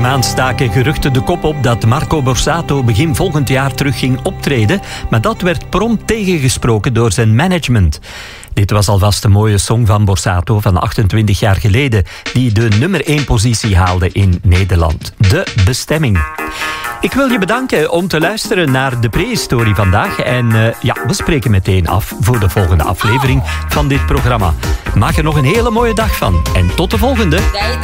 maand staken geruchten de kop op dat Marco Borsato begin volgend jaar terug ging optreden, maar dat werd prompt tegengesproken door zijn management. Dit was alvast een mooie song van Borsato van 28 jaar geleden, die de nummer 1 positie haalde in Nederland. De Bestemming. Ik wil je bedanken om te luisteren naar de prehistorie vandaag. En we spreken meteen af voor de volgende aflevering van dit programma. Maak er nog een hele mooie dag van. En tot de volgende.